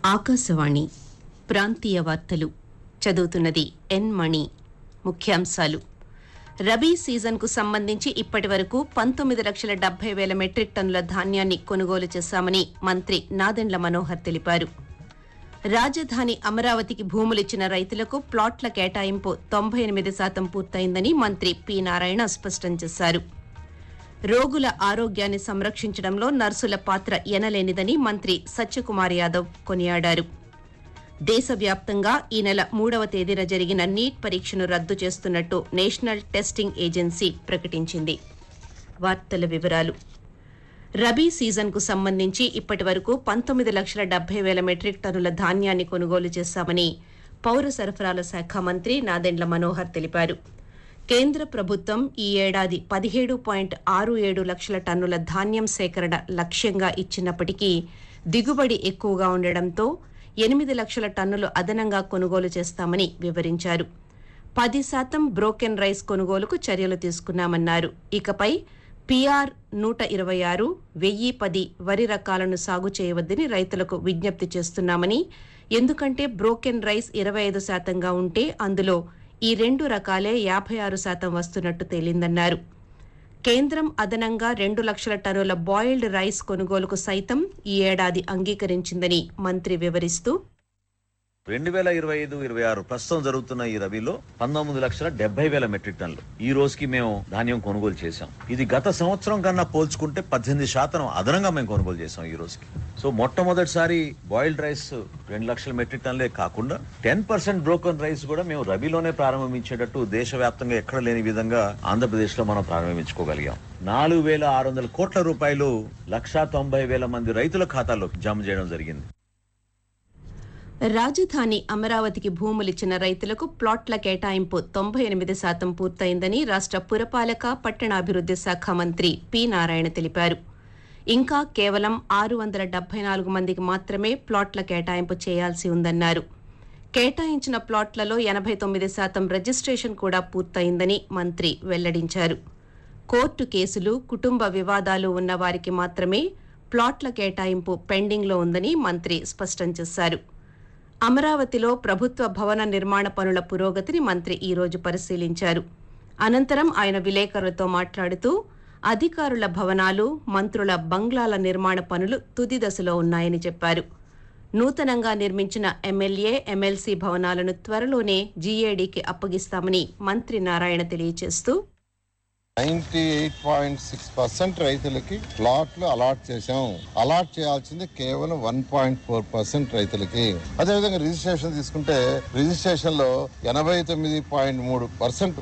ఆకాశవాణి ప్రాంతీయ వార్తలు చదువుతున్నది ఎన్ మణి. ముఖ్యాంశాలు: రబీ సీజన్కు సంబంధించి ఇప్పటి వరకు 19,70,000 మెట్రిక్ టన్నుల ధాన్యాన్ని కొనుగోలు చేశామని మంత్రి నాదెండ్ల మనోహర్ తెలిపారు. రాజధాని అమరావతికి భూములిచ్చిన రైతులకు ప్లాట్ల కేటాయింపు 98% పూర్తయిందని మంత్రి పి నారాయణ స్పష్టం చేశారు. రోగుల ఆరోగ్యాన్ని సంరక్షించడంలో నర్సుల పాత్ర ఎనలేనిదని మంత్రి సత్యకుమార్ యాదవ్ కొనియాడారు. దేశవ్యాప్తంగా ఈ నెల 3వ తేదీన జరిగిన నీట్ పరీక్షను రద్దు చేస్తున్నట్టు నేషనల్ టెస్టింగ్ ఏజెన్సీ ప్రకటించింది. వార్తల వివరాలు: రబీ సీజన్కు సంబంధించి ఇప్పటి వరకు 19,70,000 మెట్రిక్ టన్నుల ధాన్యాన్ని కొనుగోలు చేశామని పౌర సరఫరాల శాఖ మంత్రి నాదెండ్ల మనోహర్ తెలిపారు. కేంద్ర ప్రభుత్వం ఈ ఏడాది 17.67 లక్షల టన్నుల ధాన్యం సేకరణ లక్ష్యంగా ఇచ్చినప్పటికీ దిగుబడి ఎక్కువగా ఉండడంతో 8 లక్షల టన్నులు అదనంగా కొనుగోలు చేస్తామని వివరించారు. 10% బ్రోకెన్ రైస్ కొనుగోలుకు చర్యలు తీసుకున్నామన్నారు. ఇకపై పిఆర్ 126, 1010 వరి రకాలను సాగు చేయవద్దని రైతులకు విజ్ఞప్తి చేస్తున్నామని, ఎందుకంటే బ్రోకెన్ రైస్ 25%గా ఉంటే అందులో ఈ 2 రకాలే 56% వస్తున్నట్టు తేలిందన్నారు. కేంద్రం అదనంగా 2 లక్షల టన్నుల బాయిల్డ్ రైస్ కొనుగోలుకు సైతం ఈ ఏడాది అంగీకరించిందని మంత్రి వివరిస్తూ, 2025-26 ప్రస్తుతం జరుగుతున్న ఈ రబీలో 19,70,000 మెట్రిక్ టన్నులు ఈ రోజుకి మేము ధాన్యం కొనుగోలు చేశాం. ఇది గత సంవత్సరం కన్నా పోల్చుకుంటే 18% అదనంగా మేము కొనుగోలు చేశాం ఈ రోజుకి. సో మొట్టమొదటిసారి బాయిల్డ్ రైస్ 2 లక్షల మెట్రిక్ టన్నులే కాకుండా 10% బ్రోకన్ రైస్ కూడా మేము రబీలోనే ప్రారంభించేటట్టు దేశవ్యాప్తంగా ఎక్కడ లేని విధంగా ఆంధ్రప్రదేశ్ లో మనం ప్రారంభించుకోగలిగాం. 4,600 కోట్ల రూపాయలు 190,000 మంది రైతుల ఖాతాల్లో జమ చేయడం జరిగింది. రాజధాని అమరావతికి భూములిచ్చిన రైతులకు ప్లాట్ల కేటాయింపు 98% పూర్తయిందని రాష్ట్ర పురపాలక పట్టణాభివృద్ది శాఖ మంత్రి పి నారాయణ తెలిపారు. ఇంకా కేవలం 674 మందికి మాత్రమే ప్లాట్ల కేటాయింపు చేయాల్సి ఉందన్నారు. కేటాయించిన ప్లాట్లలో 89% రిజిస్ట్రేషన్ కూడా పూర్తయిందని మంత్రి వెల్లడించారు. కోర్టు కేసులు, కుటుంబ వివాదాలు ఉన్న వారికి మాత్రమే ప్లాట్ల కేటాయింపు పెండింగ్లో ఉందని మంత్రి స్పష్టం చేశారు. అమరావతిలో ప్రభుత్వ భవన నిర్మాణ పనుల పురోగతిని మంత్రి ఈ రోజు పరిశీలించారు. అనంతరం ఆయన విలేకరులతో మాట్లాడుతూ, అధికారుల భవనాలు, మంత్రుల బంగ్లాల నిర్మాణ పనులు తుది దశలో ఉన్నాయని చెప్పారు. నూతనంగా నిర్మించిన ఎమ్మెల్యే, ఎమ్మెల్సీ భవనాలను త్వరలోనే జీఏడీకి అప్పగిస్తామని మంత్రి నారాయణ తెలియజేస్తూ, 98.6% రైతులకి ప్లాట్లు అలాట్ చేశాం. అలాట్ చేయాల్సింది కేవలం 1.4% రైతులకి. అదేవిధంగా రిజిస్ట్రేషన్ తీసుకుంటే రిజిస్ట్రేషన్ లో 89.3%